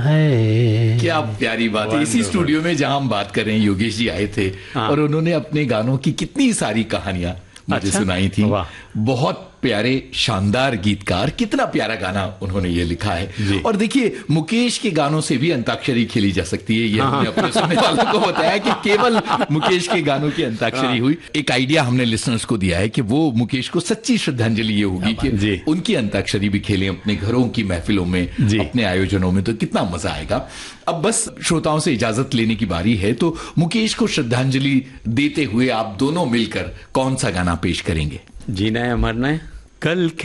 है। क्या प्यारी बात है। इसी स्टूडियो में जहां हम बात कर रहे हैं योगेश जी आए थे और उन्होंने अपने गानों की कितनी सारी कहानियां मुझे सुनाई थी। बहुत प्यारे शानदार गीतकार, कितना प्यारा गाना उन्होंने ये लिखा है। और देखिए मुकेश के गानों से भी अंताक्षरी खेली जा सकती है। ये हमने अपने सुनने वालों को बताया कि केवल मुकेश के गानों की अंताक्षरी हुई। एक आइडिया हमने लिसनर्स को दिया है कि वो मुकेश को सच्ची श्रद्धांजलि ये होगी कि उनकी अंताक्षरी भी खेलें अपने घरों की महफिलों में, अपने आयोजनों में, तो कितना मजा आएगा। अब बस श्रोताओं से इजाजत लेने की बारी है, तो मुकेश को श्रद्धांजलि देते हुए आप दोनों मिलकर कौन सा गाना पेश करेंगे? जीना है मरना है, कल